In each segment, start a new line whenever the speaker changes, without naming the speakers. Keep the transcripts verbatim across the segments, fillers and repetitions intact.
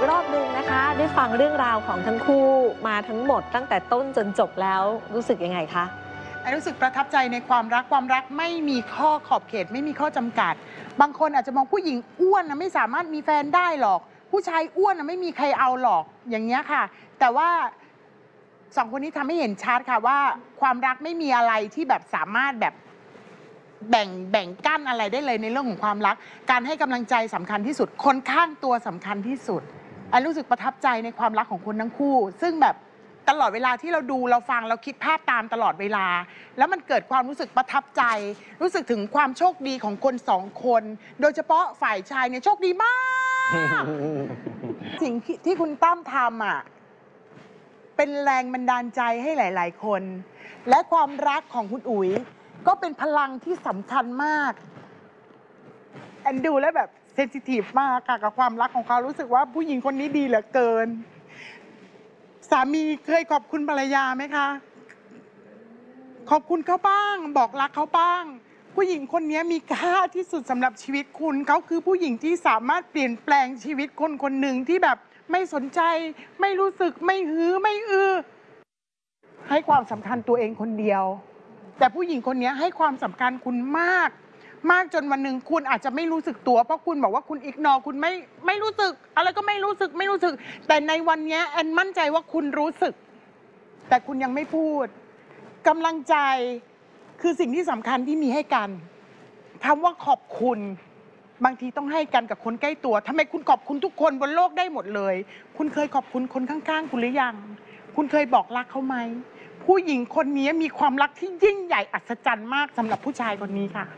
กรอบนึงนะคะได้ฟังเรื่องราวของทั้งคู่มาทั้งหมดตั้งแต่ต้นจนจบแล้วรู้สึกยังไงคะ
รู้สึกประทับใจในความรักความรักไม่มีข้อขอบเขตไม่มีข้อจำกัดบางคนอาจจะมองผู้หญิงอ้วนนะไม่สามารถมีแฟนได้หรอกผู้ชายอ้วนนะไม่มีใครเอาหรอกอย่างเงี้ยค่ะแต่ว่าสองคนนี้ทำให้เห็นชัดค่ะว่าความรักไม่มีอะไรที่แบบสามารถแบบแบ่งแบ่งกั้นอะไรได้เลยในเรื่องของความรักการให้กำลังใจสำคัญที่สุดคนข้างตัวสำคัญที่สุดอันรู้สึกประทับใจในความรักของคนทั้งคู่ซึ่งแบบตลอดเวลาที่เราดูเราฟังเราคิดภาพตามตลอดเวลาแล้วมันเกิดความรู้สึกประทับใจรู้สึกถึงความโชคดีของคนสองคนโดยเฉพาะฝ่ายชายเนี่ยโชคดีมากสิ่งที่คุณตั้มทำอ่ะเป็นแรงบันดาลใจให้หลายๆคนและความรักของคุณอุ๋ยก็เป็นพลังที่สำคัญมากแอนดูแล้วแบบเซนซิทีฟมากกับความรักของเขารู้สึกว่าผู้หญิงคนนี้ดีเหลือเกินสามีเคยขอบคุณภรรยาไหมคะขอบคุณเขาบ้างบอกรักเขาบ้างผู้หญิงคนนี้มีค่าที่สุดสำหรับชีวิตคุณเขาคือผู้หญิงที่สามารถเปลี่ยนแปลงชีวิตคนคนหนึ่งที่แบบไม่สนใจไม่รู้สึกไม่ฮือไม่อือให้ความสำคัญตัวเองคนเดียวแต่ผู้หญิงคนนี้ให้ความสำคัญคุณมากมากจนวันหนึ่งคุณอาจจะไม่รู้สึกตัวเพราะคุณบอกว่าคุณอิกนอคุณไม่ไม่รู้สึกอะไรก็ไม่รู้สึกไม่รู้สึกแต่ในวันนี้แอนมั่นใจว่าคุณรู้สึกแต่คุณยังไม่พูดกำลังใจคือสิ่งที่สำคัญที่มีให้กันคำว่าขอบคุณบางทีต้องให้กันกับคนใกล้ตัวทำไมคุณขอบคุณทุกคนบนโลกได้หมดเลยคุณเคยขอบคุณคนข้างๆคุณหรือยังคุณเคยบอกรักเขาไหมผู้หญิงคนนี้มีความรักที่ยิ่งใหญ่อัศจรรย์มากสำหรับผู้ชายคนนี้ค่ะ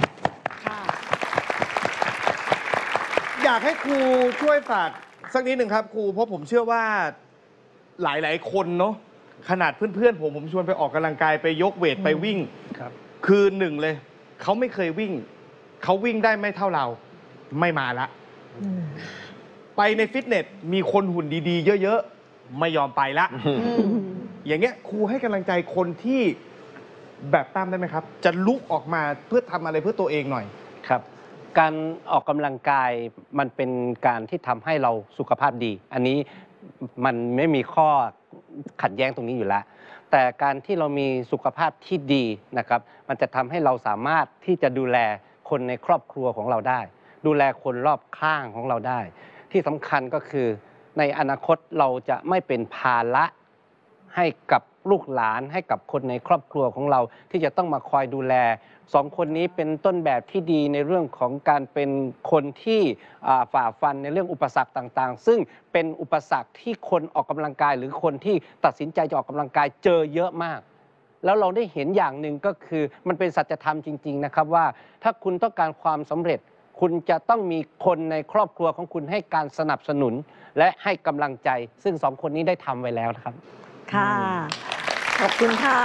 อยากให้ครูช่วยฝากสักนิดหนึ่งครับครูเพราะผมเชื่อว่าหลายๆคนเนาะขนาดเพื่อนๆผมผมชวนไปออกกำลังกายไปยกเวทไปวิ่งครับคือหนึ่งเลยเขาไม่เคยวิ่งเขาวิ่งได้ไม่เท่าเราไม่มาละไปในฟิตเนสมีคนหุ่นดีๆเยอะๆไม่ยอมไปละอย่างเงี้ยครูให้กำลังใจคนที่แบบตั้มได้ไหมครับจะลุกออกมาเพื่อทำอะไรเพื่อตัวเองหน่อย
ครับการออกกำลังกายมันเป็นการที่ทำให้เราสุขภาพดีอันนี้มันไม่มีข้อขัดแย้งตรงนี้อยู่แล้วแต่การที่เรามีสุขภาพที่ดีนะครับมันจะทำให้เราสามารถที่จะดูแลคนในครอบครัวของเราได้ดูแลคนรอบข้างของเราได้ที่สำคัญก็คือในอนาคตเราจะไม่เป็นภาระให้กับลูกหลานให้กับคนในครอบครัวของเราที่จะต้องมาคอยดูแลสองคนนี้เป็นต้นแบบที่ดีในเรื่องของการเป็นคนที่ฝ่าฟันในเรื่องอุปสรรคต่างๆซึ่งเป็นอุปสรรคที่คนออกกำลังกายหรือคนที่ตัดสินใจจะออกกำลังกายเจอเยอะมากแล้วเราได้เห็นอย่างหนึ่งก็คือมันเป็นสัจธรรมจริงๆนะครับว่าถ้าคุณต้องการความสำเร็จคุณจะต้องมีคนในครอบครัวของคุณให้การสนับสนุนและให้กำลังใจซึ่งสองคนนี้ได้ทำไว้แล้วนะครับ
ค่ะขอบคุณค่ะ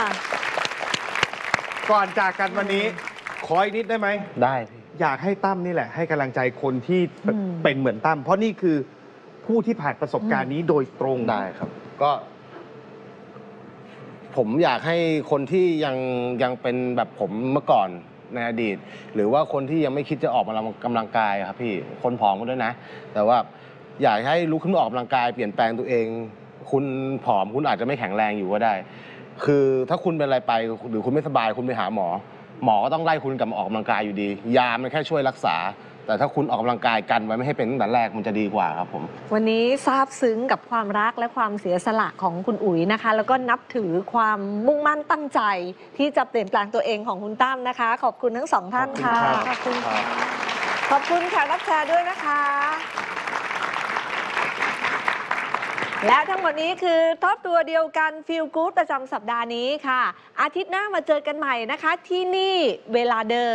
ก่อนจากกันวันนี้ขออีกนิดได้ไหม
ได้
อยากให้ตั้มนี่แหละให้กำลังใจคนที่เป็นเหมือนตั้มเพราะนี่คือผู้ที่ผ่านประสบการณ์นี้โดยตรง
ได้ครับก็ผมอยากให้คนที่ยังยังเป็นแบบผมเมื่อก่อนในอดีตหรือว่าคนที่ยังไม่คิดจะออกมากำลังกายครับพี่คนผอมก็ด้วยนะแต่ว่าอยากให้ลุกขึ้นมาออกกำลังกายเปลี่ยนแปลงตัวเองคุณผอมคุณอาจจะไม่แข็งแรงอยู่ก็ได้คือถ้าคุณเป็นอะไรไปหรือคุณไม่สบายคุณไปหาหมอหมอก็ต้องไล่คุณกลับมาออกกำลังกายอยู่ดียามันแค่ช่วยรักษาแต่ถ้าคุณออกกำลังกายกันไว้ไม่ให้เป็นตั้งแต่แรกมันจะดีกว่าครับผม
วันนี้ซาบซึ้งกับความรักและความเสียสละของคุณอุ๋ยนะคะแล้วก็นับถือความมุ่งมั่นตั้งใจที่จะเปลี่ยนแปลงตัวเองของคุณตั้มนะคะขอบคุณทั้งสองท่านค่ะขอบคุณค่ะขอบคุณค่ะรับแชร์ด้วยนะคะและทั้งหมดนี้คือท็อปตัวเดียวกันฟีลกู๊ดประจำสัปดาห์นี้ค่ะอาทิตย์หน้ามาเจอกันใหม่นะคะที่นี่เวลาเดิม